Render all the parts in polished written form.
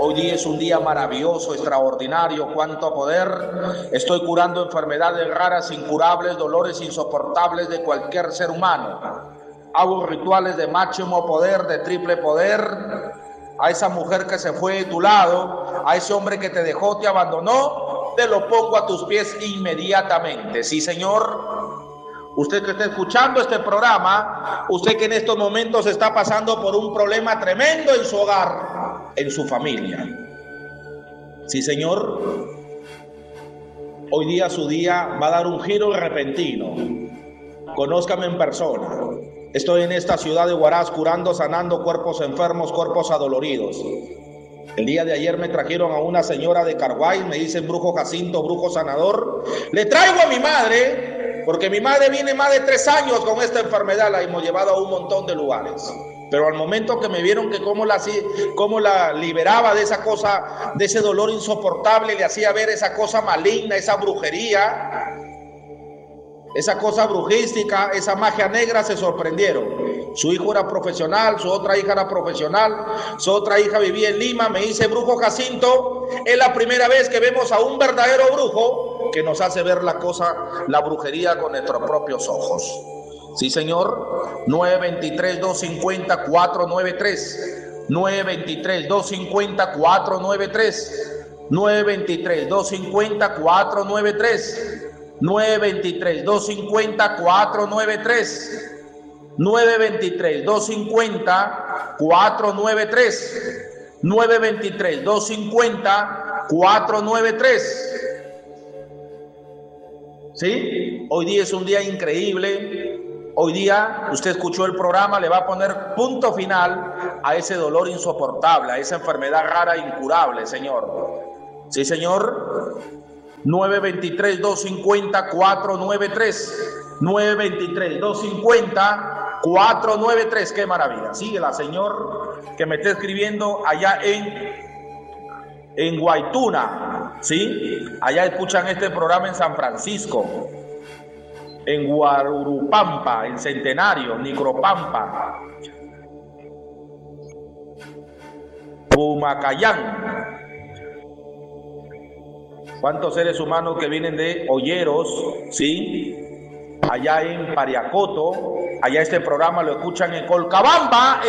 Hoy día es un día maravilloso, extraordinario, cuánto poder. Estoy curando enfermedades raras, incurables, dolores insoportables de cualquier ser humano. Hago rituales de máximo poder, de triple poder. A esa mujer que se fue de tu lado, a ese hombre que te dejó, te abandonó, te lo pongo a tus pies inmediatamente. Sí, Señor. Usted que está escuchando este programa, usted que en estos momentos está pasando por un problema tremendo en su hogar, en su familia. Sí, Señor. Hoy día su día va a dar un giro repentino. Conózcame en persona. Estoy en esta ciudad de Huaraz curando, sanando cuerpos enfermos, cuerpos adoloridos. El día de ayer me trajeron a una señora de Carguay, me dicen brujo Jacinto, brujo sanador. Le traigo a mi madre, porque mi madre viene más de 3 años con esta enfermedad, la hemos llevado a un montón de lugares. Pero al momento que me vieron que cómo la liberaba de esa cosa, de ese dolor insoportable, le hacía ver esa cosa maligna, esa brujería, esa cosa brujística, esa magia negra, se sorprendieron. Su hijo era profesional, su otra hija era profesional, su otra hija vivía en Lima. Me dice, brujo Jacinto, es la primera vez que vemos a un verdadero brujo que nos hace ver la brujería con nuestros propios ojos. Sí, Señor. 923-250-493. 923-250-493. 923-250-493. 923-250-493. 923-250-493. 923-250-493. ¿Sí? Hoy día es un día increíble. Hoy día usted escuchó el programa, le va a poner punto final a ese dolor insoportable, a esa enfermedad rara e incurable, Señor. ¿Sí, Señor? 923-250-493. 923-250-493. Qué maravilla. Síguela, Señor, que me está escribiendo allá en Guaituna, ¿sí? Allá escuchan este programa en San Francisco, en Guarurupampa, en Centenario, Nicropampa, Pumacayán. ¿Cuántos seres humanos que vienen de Olleros, sí? Allá en Pariacoto, allá este programa lo escuchan en Colcabamba,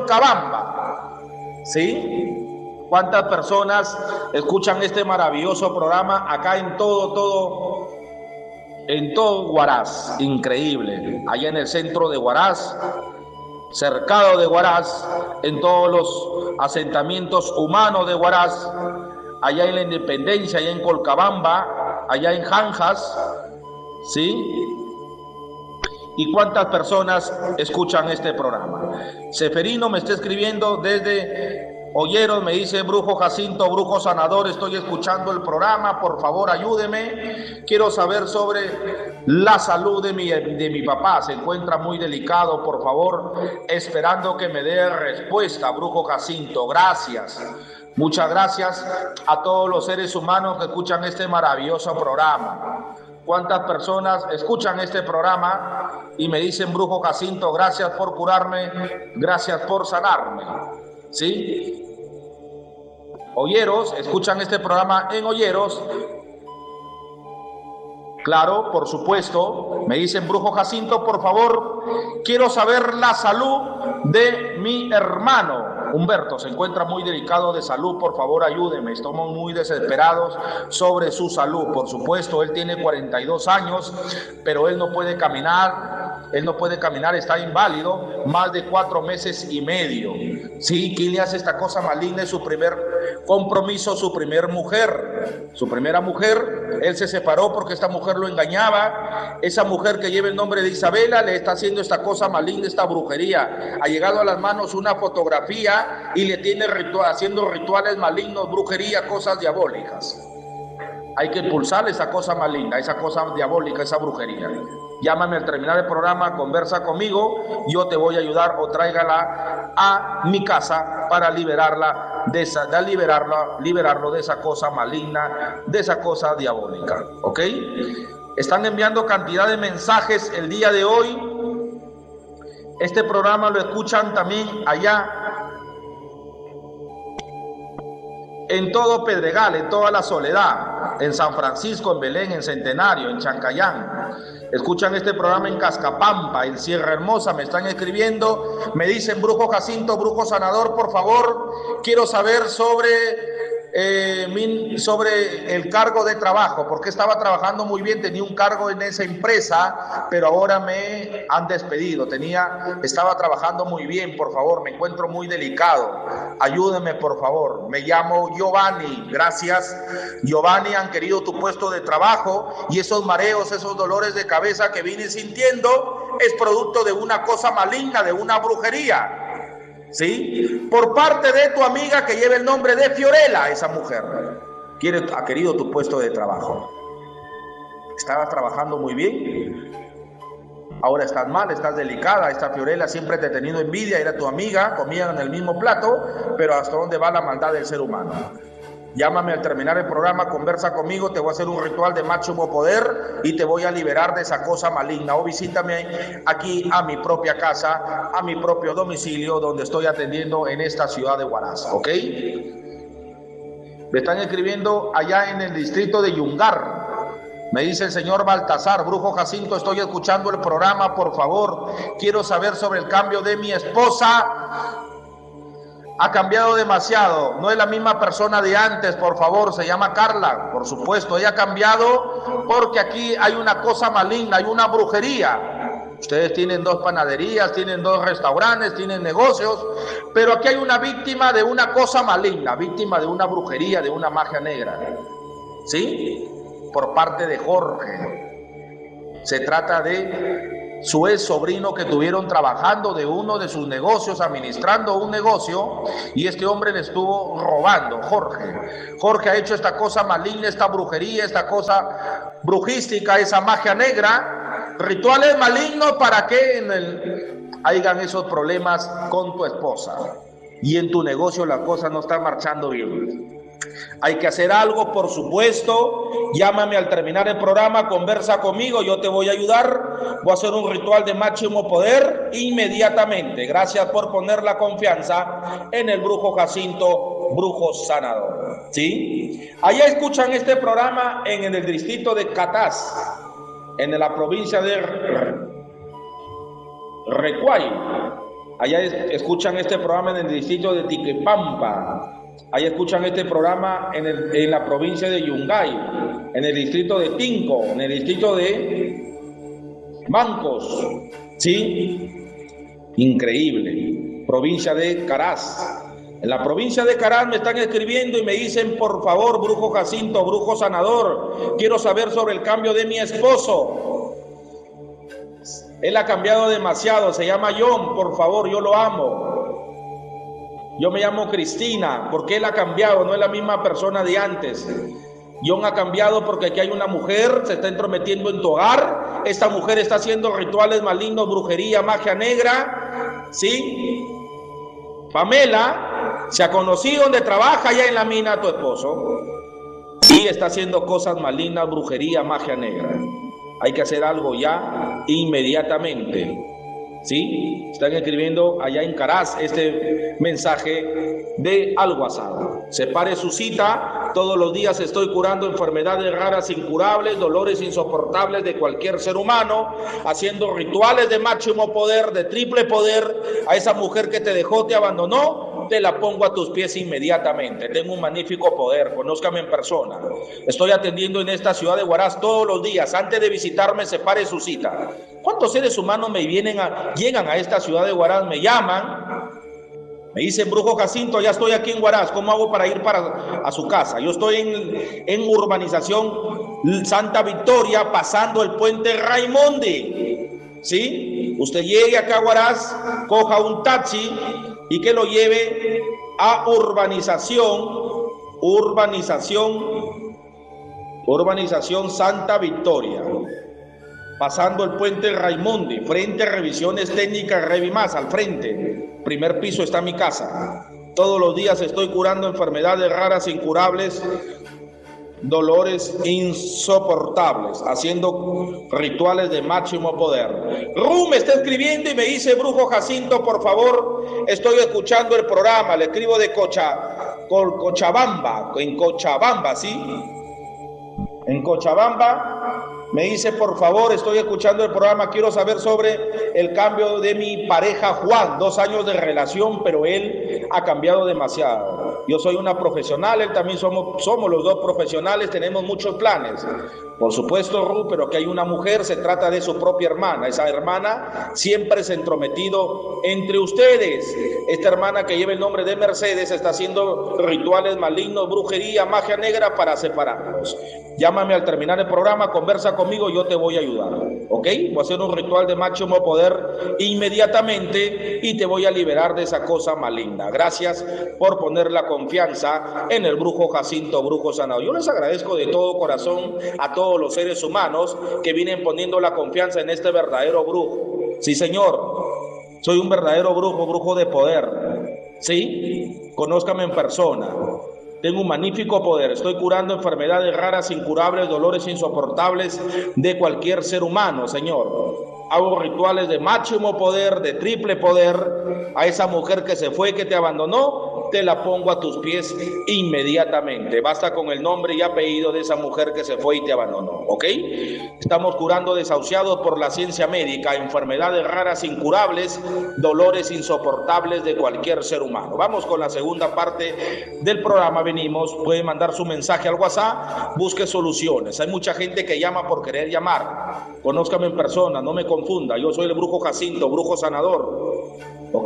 ¿sí? ¿Cuántas personas escuchan este maravilloso programa acá en todo Huaraz? Increíble. Allá en el centro de Huaraz, cercado de Huaraz, en todos los asentamientos humanos de Huaraz, allá en la Independencia, allá en Colcabamba, allá en Janjas, ¿sí? ¿Y cuántas personas escuchan este programa? Seferino me está escribiendo desde Olleros, me dice, brujo Jacinto, brujo sanador, estoy escuchando el programa, por favor ayúdeme, quiero saber sobre la salud de mi papá, se encuentra muy delicado, por favor, esperando que me dé respuesta, brujo Jacinto, gracias. Muchas gracias a todos los seres humanos que escuchan este maravilloso programa. ¿Cuántas personas escuchan este programa y me dicen, brujo Jacinto, gracias por curarme, gracias por sanarme? ¿Sí? Olleros, escuchan este programa en Olleros. Claro, por supuesto. Me dicen, brujo Jacinto, por favor, quiero saber la salud de mi hermano Humberto, se encuentra muy delicado de salud, por favor ayúdeme, estamos muy desesperados sobre su salud. Por supuesto, él tiene 42 años, pero él no puede caminar, está inválido, más de 4 meses y medio. Sí, ¿quién le hace esta cosa maligna? Es su primer compromiso, su primera mujer, él se separó porque esta mujer lo engañaba. Esa mujer que lleva el nombre de Isabela le está haciendo esta cosa maligna, esta brujería. Ha llegado a las manos una fotografía y le tiene haciendo rituales malignos, brujería, cosas diabólicas. Hay que impulsar esa cosa maligna, esa cosa diabólica, esa brujería. Llámame al terminar el programa, conversa conmigo, yo te voy a ayudar, o tráigala a mi casa para liberarlo de esa cosa maligna, de esa cosa diabólica. ¿Ok? Están enviando cantidad de mensajes el día de hoy. Este programa lo escuchan también allá en todo Pedregal, en toda la Soledad, en San Francisco, en Belén, en Centenario, en Chancayán. Escuchan este programa en Cascapampa, en Sierra Hermosa, me están escribiendo, me dicen: Brujo Jacinto, Brujo Sanador, por favor, quiero saber sobre el cargo de trabajo, porque estaba trabajando muy bien, tenía un cargo en esa empresa, pero ahora me han despedido. Estaba trabajando muy bien, por favor, me encuentro muy delicado, ayúdenme por favor. Me llamo Giovanni. Gracias, Giovanni. Han querido tu puesto de trabajo, y esos mareos, esos dolores de cabeza que vienes sintiendo es producto de una cosa maligna, de una brujería, ¿sí? Por parte de tu amiga que lleva el nombre de Fiorella. Esa mujer ha querido tu puesto de trabajo. Estabas trabajando muy bien, ahora estás mal, estás delicada. Esta Fiorella siempre te ha tenido envidia, era tu amiga, comían en el mismo plato, pero ¿hasta dónde va la maldad del ser humano? Llámame al terminar el programa, conversa conmigo, te voy a hacer un ritual de máximo poder y te voy a liberar de esa cosa maligna. O visítame aquí a mi propia casa, a mi propio domicilio, donde estoy atendiendo en esta ciudad de Huaraz, ¿ok? Me están escribiendo allá en el distrito de Yungar. Me dice el señor Baltasar: Brujo Jacinto, estoy escuchando el programa, por favor, quiero saber sobre el cambio de mi esposa. Ha cambiado demasiado, no es la misma persona de antes, por favor. Se llama Carla, por supuesto, ella ha cambiado porque aquí hay una cosa maligna, hay una brujería. Ustedes tienen 2 panaderías, tienen 2 restaurantes, tienen negocios, pero aquí hay una víctima de una cosa maligna, víctima de una brujería, de una magia negra, ¿sí? Por parte de Jorge. Se trata de su ex sobrino que tuvieron trabajando de uno de sus negocios, administrando un negocio, y este hombre le estuvo robando. Jorge ha hecho esta cosa maligna, esta brujería, esta cosa brujística, esa magia negra, rituales malignos para que hayan esos problemas con tu esposa, y en tu negocio las cosas no están marchando bien. Hay que hacer algo, por supuesto. Llámame al terminar el programa, conversa conmigo, yo te voy a ayudar. Voy a hacer un ritual de máximo poder inmediatamente. Gracias por poner la confianza en el Brujo Jacinto, Brujo Sanador, ¿sí? Allá escuchan este programa en el distrito de Catás, en la provincia de Recuay. Allá escuchan este programa en el distrito de Tiquipampa. Ahí escuchan este programa en la provincia de Yungay, en el distrito de Tinco, en el distrito de Mancos, ¿sí? Increíble. Provincia de Caraz. En la provincia de Caraz me están escribiendo y me dicen: por favor, Brujo Jacinto, Brujo Sanador, quiero saber sobre el cambio de mi esposo. Él ha cambiado demasiado, se llama John, por favor, yo lo amo. Yo me llamo Cristina, porque él ha cambiado, no es la misma persona de antes. John ha cambiado porque aquí hay una mujer, se está entrometiendo en tu hogar. Esta mujer está haciendo rituales malignos, brujería, magia negra, ¿sí? Pamela se ha conocido donde trabaja allá en la mina tu esposo, y está haciendo cosas malignas, brujería, magia negra. Hay que hacer algo ya, inmediatamente, ¿sí? Están escribiendo allá en Caraz este mensaje de al WhatsApp. Separe su cita. Todos los días estoy curando enfermedades raras, incurables, dolores insoportables de cualquier ser humano, haciendo rituales de máximo poder, de triple poder. A esa mujer que te dejó, te abandonó, te la pongo a tus pies inmediatamente. Tengo un magnífico poder, conózcame en persona. Estoy atendiendo en esta ciudad de Huaraz todos los días. Antes de visitarme, separe su cita. ¿Cuántos seres humanos llegan a esta ciudad de Huaraz, me llaman, me dicen: Brujo Jacinto, ya estoy aquí en Huaraz, ¿cómo hago para ir a su casa? Yo estoy en urbanización Santa Victoria, pasando el puente Raimondi, ¿sí? Usted llegue acá a Huaraz, coja un taxi y que lo lleve a urbanización Santa Victoria, pasando el puente Raimondi, frente a Revisiones Técnicas Revimás, al frente, primer piso está mi casa. Todos los días estoy curando enfermedades raras, incurables, dolores insoportables, haciendo rituales de máximo poder. Ru me está escribiendo y me dice: Brujo Jacinto, por favor, estoy escuchando el programa, le escribo de Cochabamba, ¿sí? En Cochabamba. Me dice, por favor, estoy escuchando el programa, quiero saber sobre el cambio de mi pareja Juan, 2 años de relación, pero él ha cambiado demasiado. Yo soy una profesional, él también somos los dos profesionales, tenemos muchos planes. Por supuesto, Ru, pero que hay una mujer, se trata de su propia hermana. Esa hermana siempre se ha entrometido entre ustedes. Esta hermana que lleva el nombre de Mercedes está haciendo rituales malignos, brujería, magia negra para separarlos. Llámame al terminar el programa, conversa conmigo, yo te voy a ayudar, ¿ok? Voy a hacer un ritual de máximo poder inmediatamente y te voy a liberar de esa cosa maligna. Gracias por poner la confianza en el brujo Jacinto, brujo sanador. Yo les agradezco de todo corazón a todos los seres humanos que vienen poniendo la confianza en este verdadero brujo. Sí, señor, soy un verdadero brujo, brujo de poder. ¿Sí? Conózcame en persona. Tengo un magnífico poder, estoy curando enfermedades raras, incurables, dolores insoportables de cualquier ser humano, Señor. Hago rituales de máximo poder, de triple poder. A esa mujer que se fue, que te abandonó, te la pongo a tus pies inmediatamente. Basta con el nombre y apellido de esa mujer que se fue y te abandonó, ¿ok? Estamos curando desahuciados por la ciencia médica, enfermedades raras, incurables, dolores insoportables de cualquier ser humano. Vamos con la segunda parte del programa. Venimos, puede mandar su mensaje al WhatsApp, busque soluciones. Hay mucha gente que llama por querer llamar. Conózcame en persona, no me confunda. Yo soy el brujo Jacinto, brujo sanador, ¿ok?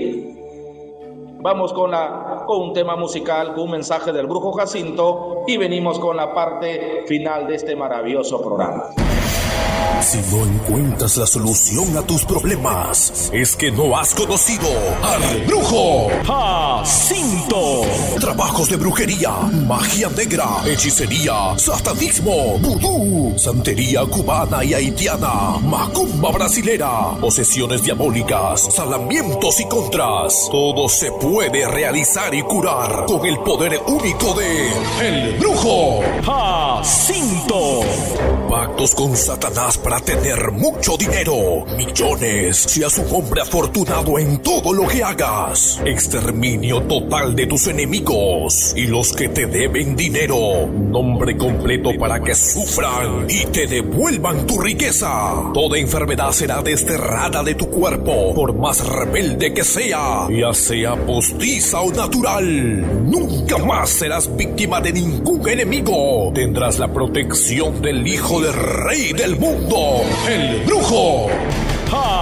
Vamos con un tema musical, con un mensaje del brujo Jacinto y venimos con la parte final de este maravilloso programa. Si no encuentras la solución a tus problemas, es que no has conocido al brujo Jacinto. Trabajos de brujería, magia negra, hechicería, satanismo, vudú, santería cubana y haitiana, macumba brasilera, posesiones diabólicas, salamientos y contras. Todo se puede realizar y curar con el poder único de el brujo Jacinto. Pactos con Satanás para tener mucho dinero, millones, seas un hombre afortunado en todo lo que hagas. Exterminio total de tus enemigos y los que te deben dinero. Nombre completo para que sufran y te devuelvan tu riqueza. Toda enfermedad será desterrada de tu cuerpo, por más rebelde que sea, ya sea postiza o natural. Nunca más serás víctima de ningún enemigo. Tendrás la protección del Hijo del Rey del mundo, el brujo